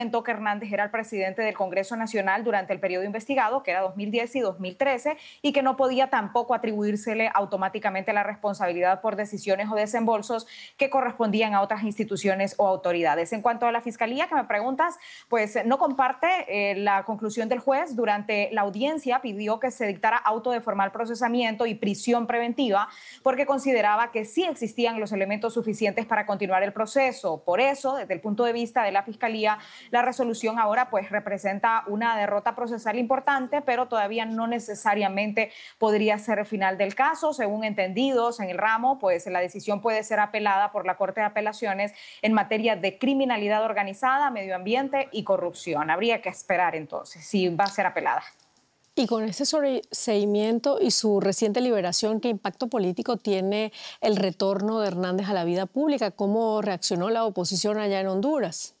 que Hernández era el presidente del Congreso Nacional durante el periodo investigado, que era 2010 y 2013, y que no podía tampoco atribuírsele automáticamente la responsabilidad por decisiones o desembolsos que correspondían a otras instituciones o autoridades. En cuanto a la Fiscalía, que me preguntas, pues no comparte la conclusión del juez. Durante la audiencia pidió que se dictara auto de formal procesamiento y prisión preventiva porque consideraba que sí existían los elementos suficientes para continuar el proceso. Por eso, desde el punto de vista de la Fiscalía, la resolución ahora pues representa una derrota procesal importante, pero todavía no necesariamente podría ser el final del caso. Según entendidos en el ramo, pues la decisión puede ser apelada por la Corte de Apelaciones en materia de criminalidad organizada, medio ambiente y corrupción. Habría que esperar entonces si va a ser apelada. Y con este sobreseimiento y su reciente liberación, ¿qué impacto político tiene el retorno de Hernández a la vida pública? ¿Cómo reaccionó la oposición allá en Honduras?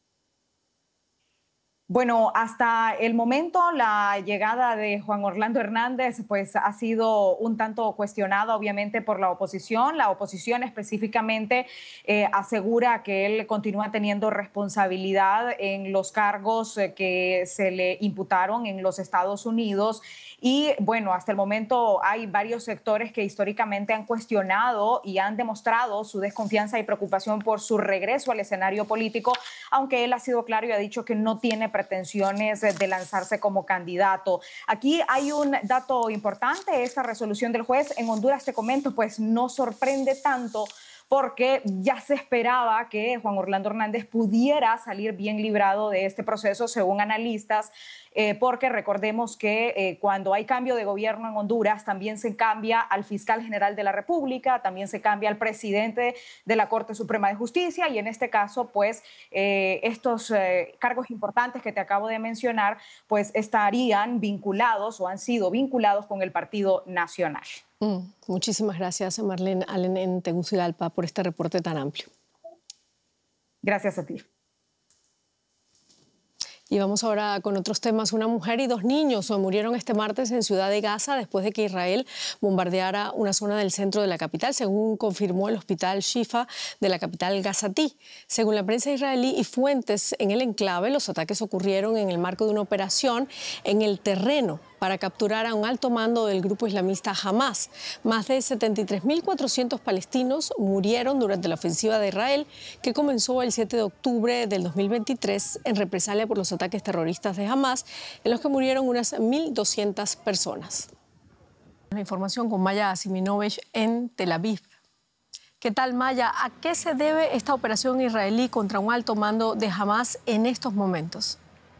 Bueno, hasta el momento la llegada de Juan Orlando Hernández pues ha sido un tanto cuestionada obviamente por la oposición. La oposición específicamente asegura que él continúa teniendo responsabilidad en los cargos que se le imputaron en los Estados Unidos. Y bueno, hasta el momento hay varios sectores que históricamente han cuestionado y han demostrado su desconfianza y preocupación por su regreso al escenario político, aunque él ha sido claro y ha dicho que no tiene pretensiones de lanzarse como candidato. Aquí hay un dato importante, esta resolución del juez en Honduras, te comento, pues no sorprende tanto porque ya se esperaba que Juan Orlando Hernández pudiera salir bien librado de este proceso, según analistas, porque recordemos que cuando hay cambio de gobierno en Honduras también se cambia al fiscal general de la República, también se cambia al presidente de la Corte Suprema de Justicia y en este caso pues estos cargos importantes que te acabo de mencionar pues estarían vinculados o han sido vinculados con el Partido Nacional. Muchísimas gracias, Marlene Allen en Tegucigalpa, por este reporte tan amplio. Gracias a ti. Y vamos ahora con otros temas. Una mujer y 2 niños murieron este martes en Ciudad de Gaza después de que Israel bombardeara una zona del centro de la capital, según confirmó el hospital Shifa de la capital gazatí. Según la prensa israelí y fuentes en el enclave, los ataques ocurrieron en el marco de una operación en el terreno para capturar a un alto mando del grupo islamista Hamas. Más de 73.400 palestinos murieron durante la ofensiva de Israel, que comenzó el 7 de octubre del 2023 en represalia por los ataques terroristas de Hamas, en los que murieron unas 1.200 personas. La información con Maya Asiminovich en Tel Aviv. ¿Qué tal, Maya? ¿A qué se debe esta operación israelí contra un alto mando de Hamas en estos momentos?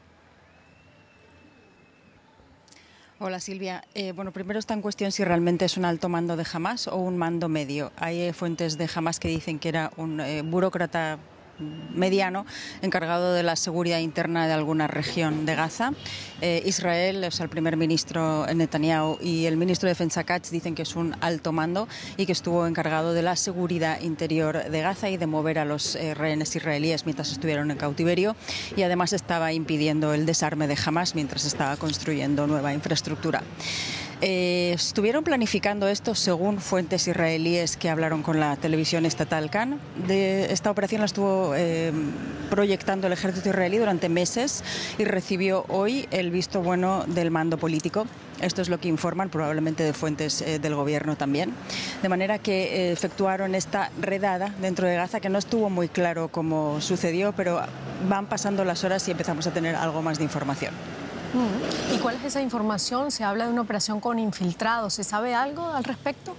Hola, Silvia. Bueno, primero está en cuestión si realmente es un alto mando de Hamas o un mando medio. Hay fuentes de Hamas que dicen que era un burócrata mediano encargado de la seguridad interna de alguna región de Gaza. Israel, o sea, el primer ministro Netanyahu y el ministro de Defensa Katz dicen que es un alto mando y que estuvo encargado de la seguridad interior de Gaza y de mover a los rehenes israelíes mientras estuvieron en cautiverio, y además estaba impidiendo el desarme de Hamas mientras estaba construyendo nueva infraestructura. Estuvieron planificando esto, según fuentes israelíes que hablaron con la televisión estatal Kan. Esta operación la estuvo proyectando el ejército israelí durante meses y recibió hoy el visto bueno del mando político. Esto es lo que informan, probablemente de fuentes del gobierno también. De manera que efectuaron esta redada dentro de Gaza, que no estuvo muy claro cómo sucedió, pero van pasando las horas y empezamos a tener algo más de información. ¿Y cuál es esa información? Se habla de una operación con infiltrados. ¿Se sabe algo al respecto?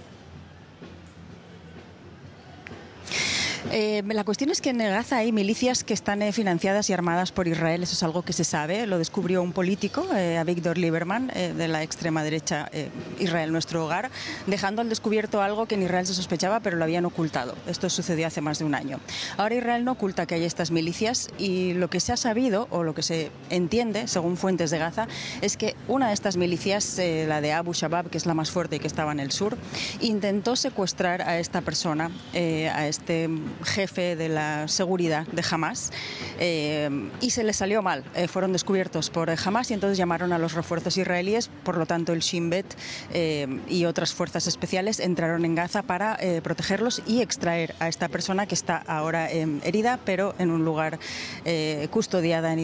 La cuestión es que en Gaza hay milicias que están financiadas y armadas por Israel. Eso es algo que se sabe. Lo descubrió un político, Avigdor Lieberman, de la extrema derecha Israel Nuestro Hogar, dejando al descubierto algo que en Israel se sospechaba, pero lo habían ocultado. Esto sucedió hace más de un año. Ahora Israel no oculta que hay estas milicias y lo que se ha sabido, o lo que se entiende, según fuentes de Gaza, es que una de estas milicias, la de Abu Shabab, que es la más fuerte y que estaba en el sur, intentó secuestrar a esta persona, a este jefe de la seguridad de Hamás, y se les salió mal. Fueron descubiertos por Hamás y entonces llamaron a los refuerzos israelíes. Por lo tanto, el Shin Bet y otras fuerzas especiales entraron en Gaza para protegerlos y extraer a esta persona que está ahora herida, pero en un lugar custodiada en